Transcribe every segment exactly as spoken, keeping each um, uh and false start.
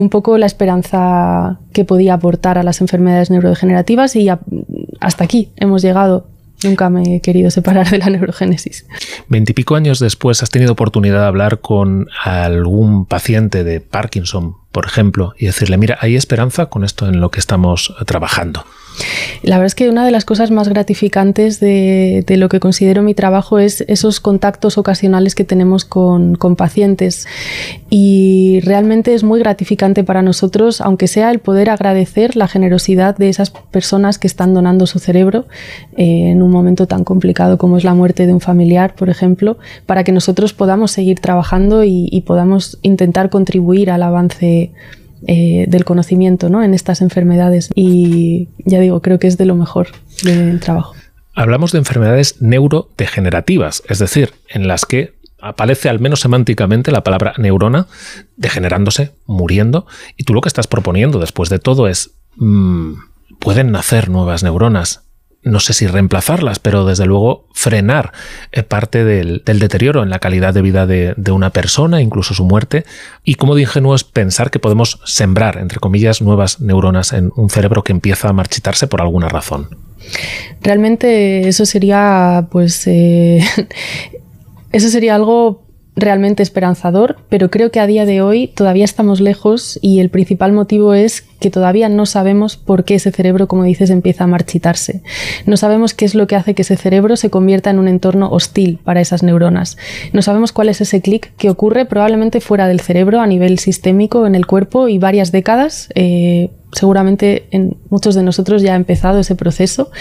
un poco la esperanza que podía aportar a las enfermedades neurodegenerativas y a, hasta aquí hemos llegado. Nunca me he querido separar de la neurogénesis. Veintipico años después, ¿has tenido oportunidad de hablar con algún paciente de Parkinson, por ejemplo, y decirle, mira, hay esperanza con esto en lo que estamos trabajando? La verdad es que una de las cosas más gratificantes de, de lo que considero mi trabajo es esos contactos ocasionales que tenemos con, con pacientes, y realmente es muy gratificante para nosotros, aunque sea el poder agradecer la generosidad de esas personas que están donando su cerebro eh, en un momento tan complicado como es la muerte de un familiar, por ejemplo, para que nosotros podamos seguir trabajando y, y podamos intentar contribuir al avance Eh, del conocimiento, ¿no?, en estas enfermedades. Y ya digo, creo que es de lo mejor del trabajo. Hablamos de enfermedades neurodegenerativas, es decir, en las que aparece al menos semánticamente la palabra neurona degenerándose, muriendo, y tú lo que estás proponiendo después de todo es mmm, pueden nacer nuevas neuronas. No sé si reemplazarlas, pero desde luego frenar eh, parte del, del deterioro en la calidad de vida de, de una persona, incluso su muerte. Y cómo de ingenuo es pensar que podemos sembrar, entre comillas, nuevas neuronas en un cerebro que empieza a marchitarse por alguna razón. Realmente eso sería, pues, eh, eso sería algo realmente esperanzador, pero creo que a día de hoy todavía estamos lejos, y el principal motivo es que todavía no sabemos por qué ese cerebro, como dices, empieza a marchitarse. No sabemos qué es lo que hace que ese cerebro se convierta en un entorno hostil para esas neuronas. No sabemos cuál es ese clic que ocurre probablemente fuera del cerebro, a nivel sistémico en el cuerpo, y varias décadas. Eh, seguramente en muchos de nosotros ya ha empezado ese proceso,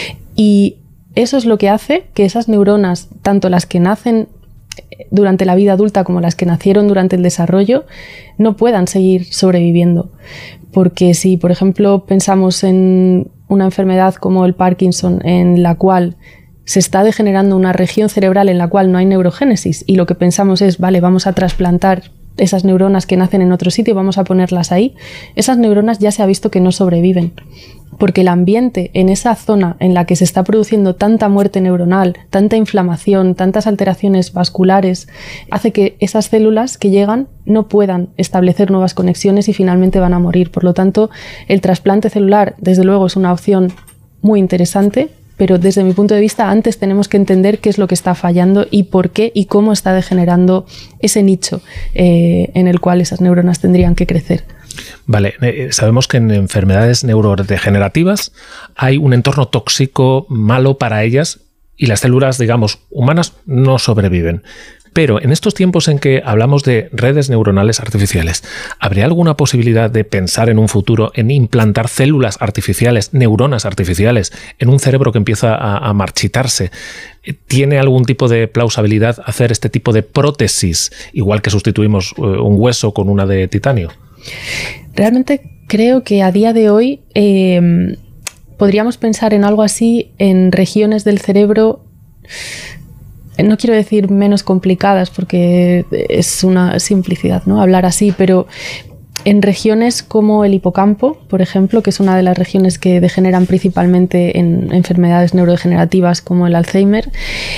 y eso es lo que hace que esas neuronas, tanto las que nacen durante la vida adulta como las que nacieron durante el desarrollo, no puedan seguir sobreviviendo. Porque si, por ejemplo, pensamos en una enfermedad como el Parkinson, en la cual se está degenerando una región cerebral en la cual no hay neurogénesis, y lo que pensamos es, vale, vamos a trasplantar esas neuronas que nacen en otro sitio, vamos a ponerlas ahí, esas neuronas ya se ha visto que no sobreviven, porque el ambiente en esa zona en la que se está produciendo tanta muerte neuronal, tanta inflamación, tantas alteraciones vasculares, hace que esas células que llegan no puedan establecer nuevas conexiones y finalmente van a morir. Por lo tanto, el trasplante celular, desde luego, es una opción muy interesante, pero desde mi punto de vista antes tenemos que entender qué es lo que está fallando y por qué y cómo está degenerando ese nicho eh, en el cual esas neuronas tendrían que crecer. Vale, eh, sabemos que en enfermedades neurodegenerativas hay un entorno tóxico malo para ellas y las células, digamos, humanas no sobreviven. Pero en estos tiempos en que hablamos de redes neuronales artificiales, ¿habría alguna posibilidad de pensar en un futuro en implantar células artificiales, neuronas artificiales, en un cerebro que empieza a, a marchitarse? ¿Tiene algún tipo de plausibilidad hacer este tipo de prótesis, igual que sustituimos eh, un hueso con una de titanio? Realmente creo que a día de hoy eh, podríamos pensar en algo así en regiones del cerebro, no quiero decir menos complicadas porque es una simplicidad, ¿no?, hablar así, pero en regiones como el hipocampo, por ejemplo, que es una de las regiones que degeneran principalmente en enfermedades neurodegenerativas como el Alzheimer,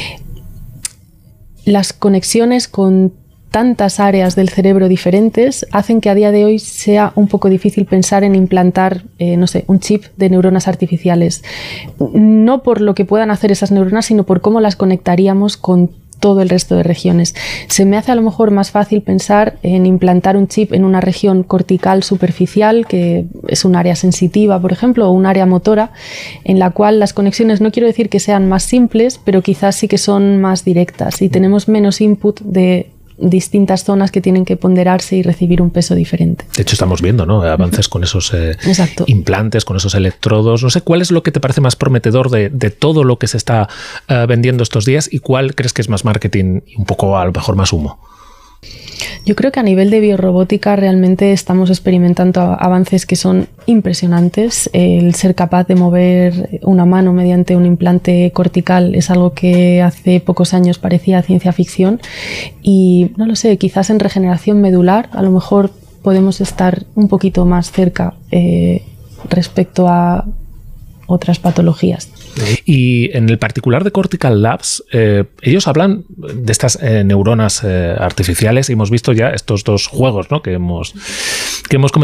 las conexiones con tantas áreas del cerebro diferentes hacen que a día de hoy sea un poco difícil pensar en implantar, eh, no sé, un chip de neuronas artificiales. No por lo que puedan hacer esas neuronas, sino por cómo las conectaríamos con todo el resto de regiones. Se me hace a lo mejor más fácil pensar en implantar un chip en una región cortical superficial, que es un área sensitiva, por ejemplo, o un área motora, en la cual las conexiones, no quiero decir que sean más simples, pero quizás sí que son más directas y tenemos menos input de distintas zonas que tienen que ponderarse y recibir un peso diferente. De hecho, estamos viendo, ¿no?, avances con esos eh, Exacto. implantes, con esos electrodos. No sé, ¿cuál es lo que te parece más prometedor de, de todo lo que se está uh, vendiendo estos días y cuál crees que es más marketing y un poco a lo mejor más humo? Yo creo que a nivel de biorrobótica realmente estamos experimentando avances que son impresionantes. El ser capaz de mover una mano mediante un implante cortical es algo que hace pocos años parecía ciencia ficción y no lo sé, quizás en regeneración medular a lo mejor podemos estar un poquito más cerca eh, respecto a otras patologías. Y en el particular de Cortical Labs, eh, ellos hablan de estas eh, neuronas eh, artificiales y hemos visto ya estos dos juegos, ¿no?, que hemos, que hemos comentado.